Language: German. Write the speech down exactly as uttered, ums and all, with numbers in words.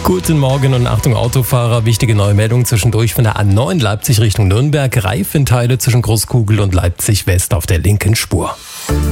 Guten Morgen und Achtung Autofahrer, wichtige neue Meldung zwischendurch von der A neun Leipzig Richtung Nürnberg. Reifenteile zwischen Großkugel und Leipzig West auf der linken Spur.